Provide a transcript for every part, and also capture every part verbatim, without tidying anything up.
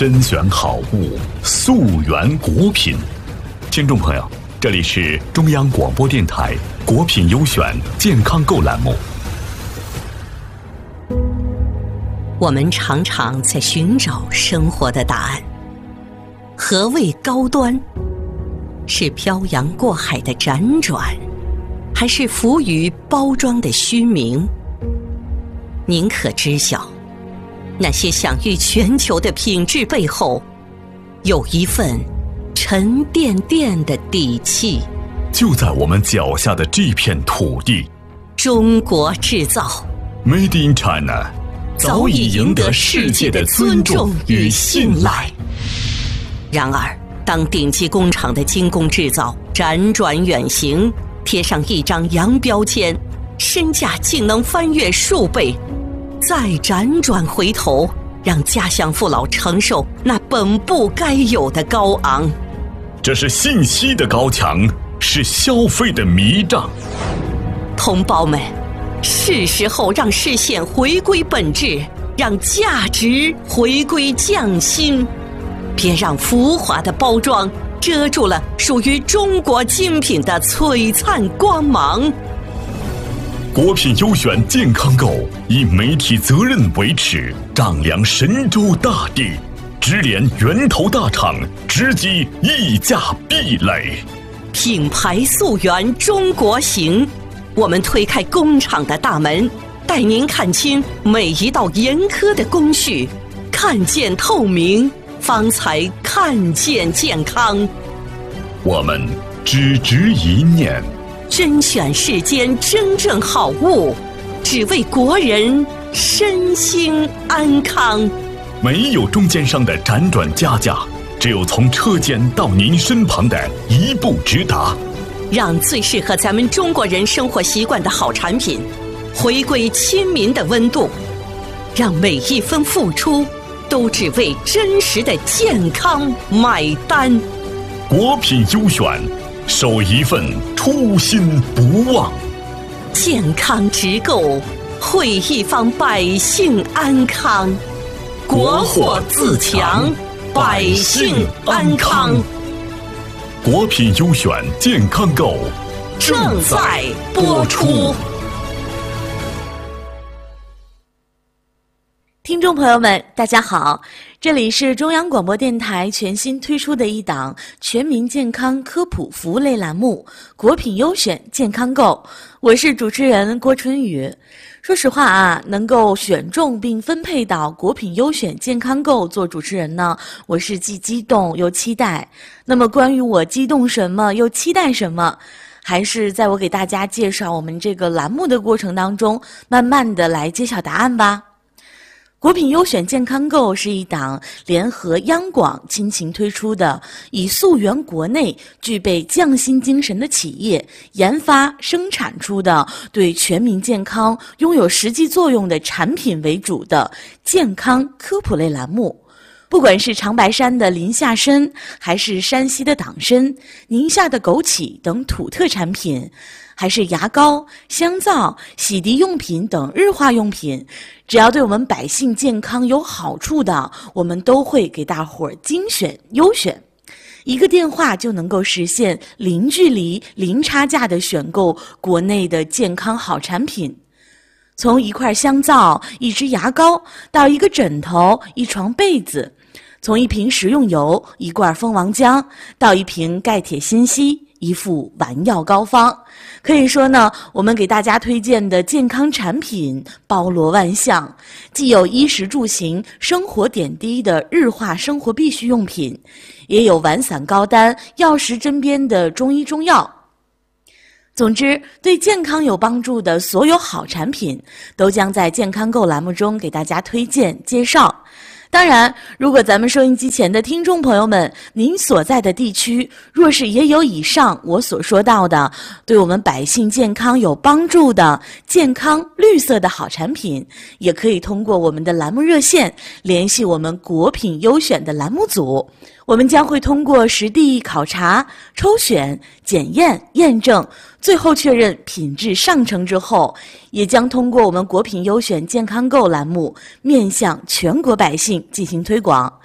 甄选好物，溯源国品。听众朋友，这里是中央广播电台国品优选健康购栏目。 我们常常在寻找生活的答案。何谓高端？是漂洋过海的辗转，还是浮于包装的虚名？您可知晓，那些享誉全球的品质背后，有一份沉甸甸的底气。 就在我们脚下的这片土地， 中国制造 Made in China 早已赢得世界的尊重与信赖。 然而，当顶级工厂的精工制造辗转远行，贴上一张洋标签，身价竟能翻越数倍，再辗转回头，让家乡父老承受那本不该有的高昂。 这是信息的高墙，是消费的迷障。 同胞们，是时候让视线回归本质，让价值回归匠心。别让浮华的包装遮住了属于中国精品的璀璨光芒。 国品优选健康购以媒体责任为耻，丈量神州大地，直连源头大厂，直击溢价壁垒。 品牌溯源中国行，我们推开工厂的大门，带您看清每一道严苛的工序，看见透明，方才看见健康。 我们只执一念， 甄选世间真正好物，只为国人身心安康。 没有中间商的辗转加价，只有从车间到您身旁的一步直达。 让最适合咱们中国人生活习惯的好产品回归亲民的温度，让每一分付出都只为真实的健康买单。 国品优选，守一份初心不忘。 健康直购，惠一方百姓安康。国货自强，百姓安康。 国品优选健康购正在播出。 听众朋友们，大家好，这里是中央广播电台全新推出的一档全民健康科普服务类栏目《国品优选健康购》，我是主持人郭春雨。说实话啊，能够选中并分配到国品优选健康购做主持人呢，我是既激动又期待。那么关于我激动什么又期待什么，还是在我给大家介绍我们这个栏目的过程当中，慢慢的来揭晓答案吧。国品优选健康购是一档联合央广倾情推出的，以溯源国内具备匠心精神的企业研发生产出的对全民健康拥有实际作用的产品为主的健康科普类栏目。不管是长白山的林下参，还是山西的党参、宁夏的枸杞等土特产品，还是牙膏、香皂、洗涤用品等日化用品，只要对我们百姓健康有好处的，我们都会给大伙儿精选优选。一个电话就能够实现零距离、零差价的选购国内的健康好产品。从一块香皂、一支牙膏，到一个枕头、一床被子；从一瓶食用油、一罐蜂王浆，到一瓶钙铁锌硒、一副丸药膏方。可以说呢，我们给大家推荐的健康产品包罗万象，既有衣食住行、生活点滴的日化生活必需用品，也有完散高单、药食针砭的中医中药。总之，对健康有帮助的所有好产品，都将在健康购栏目中给大家推荐介绍。当然，如果咱们收音机前的听众朋友们，您所在的地区若是也有以上我所说到的对我们百姓健康有帮助的健康绿色的好产品，也可以通过我们的栏目热线联系我们国品优选的栏目组，我们将会通过实地考察、抽选、检验、验证，最后确认品质上乘之后，也将通过我们国品优选健康购栏目面向全国百姓进行推广。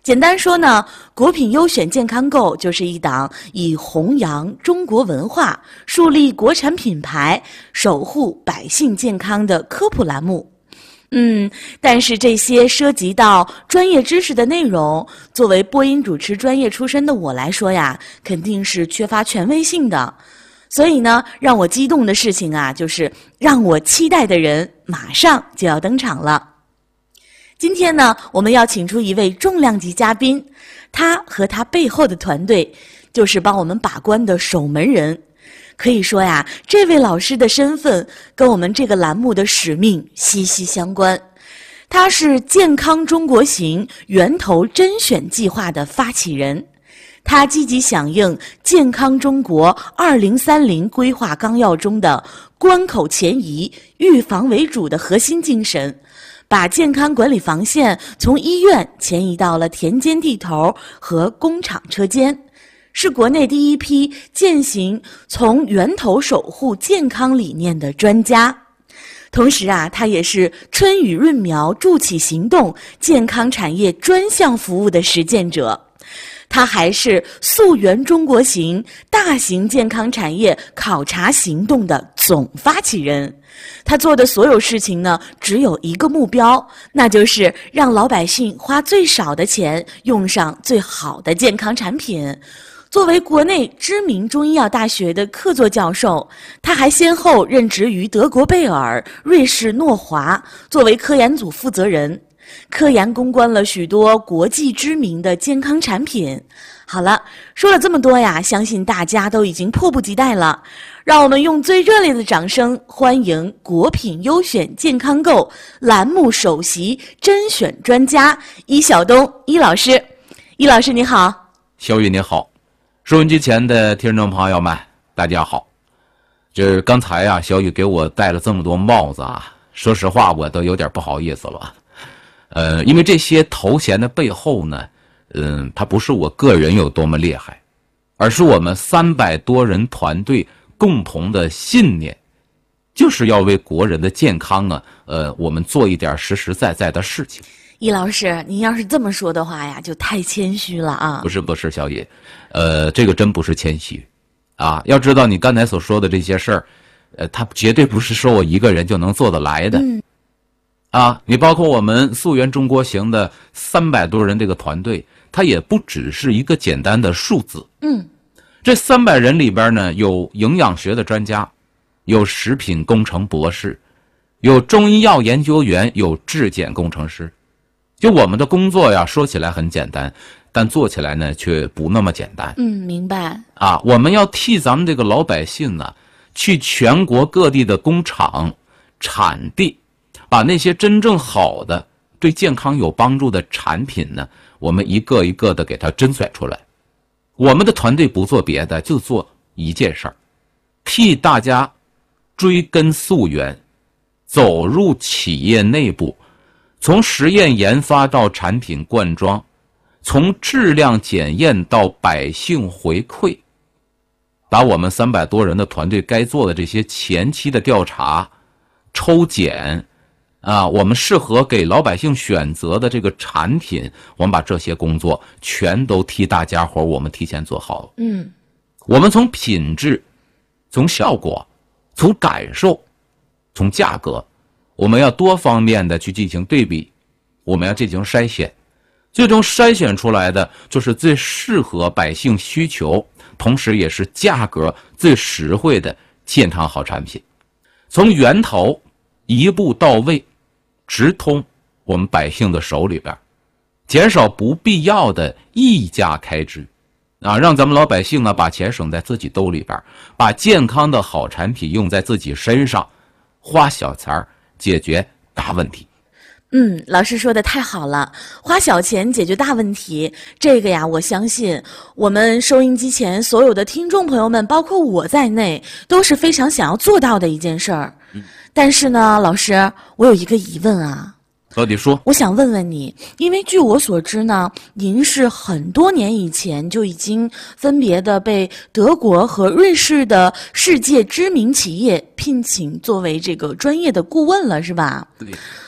简单说呢，国品优选健康购就是一档以弘扬中国文化、树立国产品牌、守护百姓健康的科普栏目。嗯，但是这些涉及到专业知识的内容，作为播音主持专业出身的我来说呀，肯定是缺乏权威性的。所以呢，让我激动的事情啊，就是让我期待的人马上就要登场了。今天呢，我们要请出一位重量级嘉宾，他和他背后的团队就是帮我们把关的守门人。可以说呀，这位老师的身份跟我们这个栏目的使命息息相关。他是健康中国行源头甄选计划的发起人，他积极响应健康中国二零三零规划纲要中的关口前移、预防为主的核心精神，把健康管理防线从医院迁移到了田间地头和工厂车间，是国内第一批践行从源头守护健康理念的专家。同时啊，他也是春雨润苗助企行动健康产业专项服务的实践者。他还是溯源中国行大型健康产业考察行动的总发起人。他做的所有事情呢，只有一个目标，那就是让老百姓花最少的钱用上最好的健康产品。作为国内知名中医药大学的客座教授，他还先后任职于德国贝尔、瑞士诺华，作为科研组负责人。科研攻关了许多国际知名的健康产品。好了，说了这么多呀，相信大家都已经迫不及待了。让我们用最热烈的掌声欢迎国品优选健康购栏目首席甄选专家伊晓东伊老师。伊老师你好。 小雨你好，收音机前的听众朋友们大家好。这刚才啊，小雨给我戴了这么多帽子啊，说实话我都有点不好意思了。呃，因为这些头衔的背后呢，嗯、呃，它不是我个人有多么厉害，而是我们三百多人团队共同的信念，就是要为国人的健康啊，呃，我们做一点实实在在的事情。 易老师，您要是这么说的话呀，就太谦虚了啊！ 不是不是，小野，呃，这个真不是谦虚，啊，要知道你刚才所说的这些事儿，呃，它绝对不是说我一个人就能做得来的。嗯啊，你包括我们溯源中国行的三百多人这个团队，它也不只是一个简单的数字。 嗯， 这三百人里边呢，有营养学的专家，有食品工程博士，有中医药研究员，有质检工程师。就我们的工作呀，说起来很简单，但做起来呢却不那么简单。 嗯，明白。 啊，我们要替咱们这个老百姓呢，去全国各地的工厂、产地。把那些真正好的、对健康有帮助的产品呢，我们一个一个的给它甄选出来。我们的团队不做别的，就做一件事儿，替大家追根溯源，走入企业内部，从实验研发到产品灌装，从质量检验到百姓回馈，把我们三百多人的团队该做的这些前期的调查、抽检。啊，我们适合给老百姓选择的这个产品，我们把这些工作全都替大家伙我们提前做好了。 嗯， 我们从品质、从效果、从感受、从价格，我们要多方面的去进行对比，我们要进行筛选，最终筛选出来的就是最适合百姓需求，同时也是价格最实惠的健康好产品。从源头一步到位，直通我们百姓的手里边，减少不必要的溢价开支，啊，让咱们老百姓呢把钱省在自己兜里边，把健康的好产品用在自己身上，花小钱儿解决大问题。 嗯，老师说的太好了，花小钱解决大问题，这个呀，我相信我们收音机前所有的听众朋友们，包括我在内，都是非常想要做到的一件事儿。嗯，但是呢，老师，我有一个疑问啊。 到底说？ 我想问问你，因为据我所知呢，您是很多年以前就已经分别的被德国和瑞士的世界知名企业聘请作为这个专业的顾问了，是吧？ 对。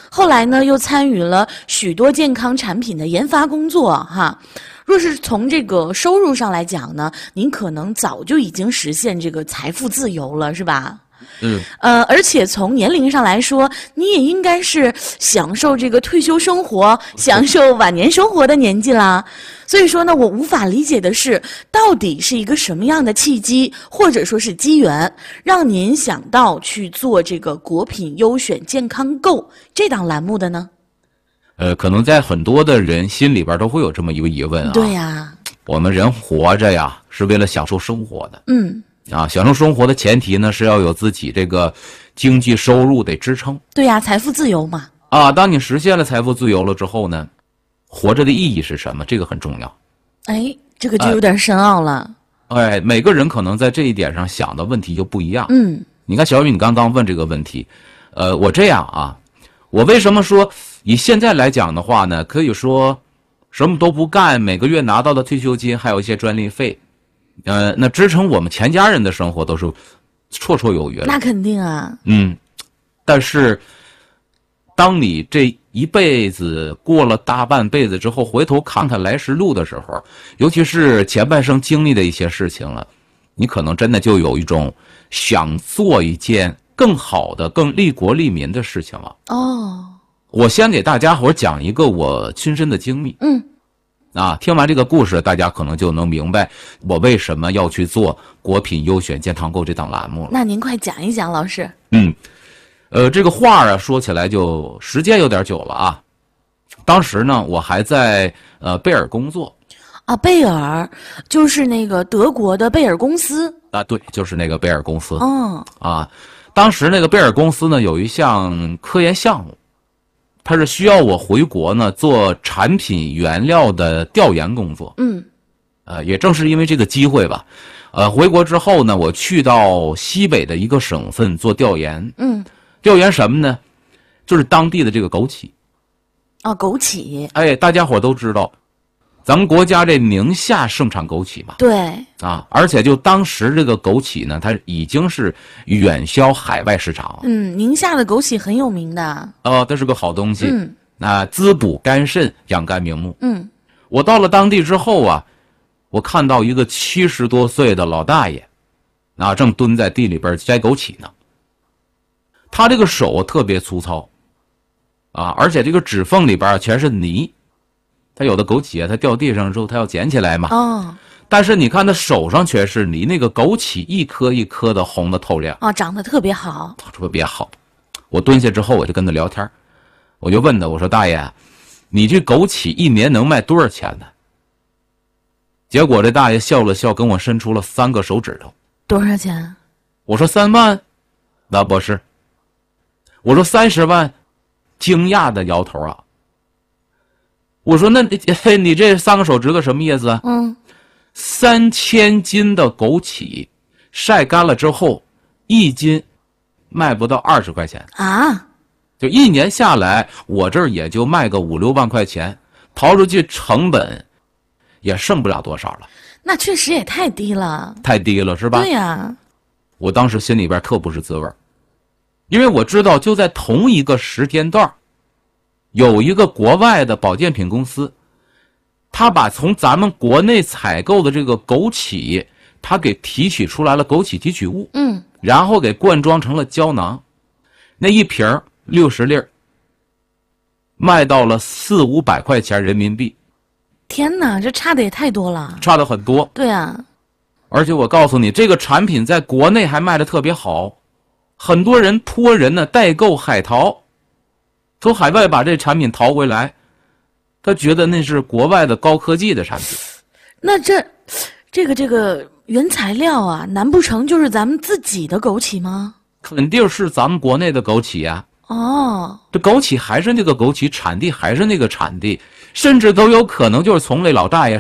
后来呢又参与了许多健康产品的研发工作哈。若是从这个收入上来讲呢，您可能早就已经实现这个财富自由了，是吧？ 嗯， 呃，而且从年龄上来说，你也应该是享受这个退休生活、享受晚年生活的年纪啦。所以说呢，我无法理解的是，到底是一个什么样的契机，或者说是机缘，让您想到去做这个果品优选健康购这档栏目的呢？ 呃，可能在很多的人心里边都会有这么一个疑问啊。 对呀， 我们人活着呀，是为了享受生活的。 嗯。 啊，享受生活的前提呢，是要有自己这个经济收入得支撑。 对呀，财富自由嘛。 啊，当你实现了财富自由了之后呢，活着的意义是什么？这个很重要。 哎，这个就有点深奥了。 哎，每个人可能在这一点上想的问题就不一样。 嗯， 你看小雨，你刚刚问这个问题，呃，我这样啊，我为什么说以现在来讲的话呢？可以说什么都不干，每个月拿到的退休金还有一些专利费。呃，那支撑我们全家人的生活都是绰绰有余了。 那肯定啊。 嗯，但是当你这一辈子过了大半辈子之后，回头看看来时路的时候，尤其是前半生经历的一些事情了，你可能真的就有一种想做一件更好的、更利国利民的事情了。 哦， 我先给大家伙讲一个我亲身的经历。 嗯。 啊，听完这个故事，大家可能就能明白我为什么要去做果品优选健康购这档栏目了。 那您快讲一讲，老师。 嗯，呃，这个话啊，说起来就时间有点久了啊。当时呢，我还在呃贝尔工作。 啊，贝尔就是那个德国的贝尔公司啊，对，就是那个贝尔公司。 哦。 啊，当时那个贝尔公司呢，有一项科研项目。他是需要我回国呢做产品原料的调研工作。 嗯， 呃，也正是因为这个机会吧，呃，回国之后呢，我去到西北的一个省份做调研。 嗯， 调研什么呢？就是当地的这个枸杞。 哦，枸杞。 哎，大家伙都知道，咱们国家这宁夏盛产枸杞嘛。 对。 啊，而且就当时这个枸杞呢，它已经是远销海外市场了。 嗯，宁夏的枸杞很有名的。 哦，这是个好东西。 嗯。 啊，滋补肝肾，养肝明目。 嗯。 我到了当地之后啊，我看到一个七十多岁的老大爷，啊，正蹲在地里边摘枸杞呢。他这个手特别粗糙，啊，而且这个指缝里边全是泥。他有的枸杞啊，他掉地上之后，他要捡起来嘛。 哦。 但是你看他手上全是泥，那个枸杞一颗一颗的红的透亮。 哦，长得特别好。 特别好。我蹲下之后，我就跟他聊天，我就问他，我说大爷，你这枸杞一年能卖多少钱呢？结果这大爷笑了笑，跟我伸出了三个手指头。 多少钱？ 我说三万。那不是。我说三十万。惊讶的摇头啊。我说那你你这三个手指头什么意思？ 嗯， 三千斤的枸杞晒干了之后，一斤卖不到二十块钱啊！ 就一年下来，我这儿也就卖个五六万块钱，刨出去成本也剩不了多少了。 那确实也太低了， 太低了是吧？ 对呀、啊。 我当时心里边特不是滋味，因为我知道就在同一个时间段。有一个国外的保健品公司，他把从咱们国内采购的这个枸杞，他给提取出来了枸杞提取物， 嗯， 然后给灌装成了胶囊，那一瓶六十粒，卖到了四五百块钱人民币。 天哪，这差的也太多了， 差的很多。 对啊， 而且我告诉你，这个产品在国内还卖的特别好，很多人托人呢代购海淘。从海外把这产品淘回来，他觉得那是国外的高科技的产品。 那这这个这个原材料啊，难不成就是咱们自己的枸杞吗？ 肯定是咱们国内的枸杞呀、 啊。哦， 这枸杞还是那个枸杞，产地还是那个产地，甚至都有可能就是从那老大爷